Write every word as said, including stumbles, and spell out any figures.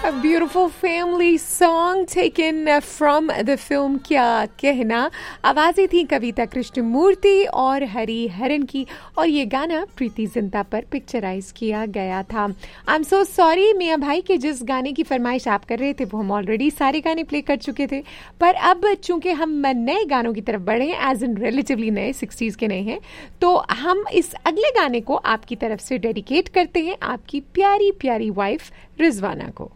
A beautiful family song taken from the film क्या कहना। आवाजें थी कविता कृष्णमूर्ति और हरि हरन की, और ये गाना प्रीति जिंटा पर पिक्चराइज किया गया था। आई एम सो सॉरी मियाँ भाई कि जिस गाने की फरमाइश आप कर रहे थे वो हम ऑलरेडी सारे गाने प्ले कर चुके थे, पर अब चूंकि हम नए गानों की तरफ बढ़े हैं, एज इन रिलेटिवली नए, सिक्सटीज के नए हैं, तो हम इस अगले गाने को आपकी तरफ से डेडिकेट करते हैं आपकी प्यारी प्यारी वाइफ रिजवाना को।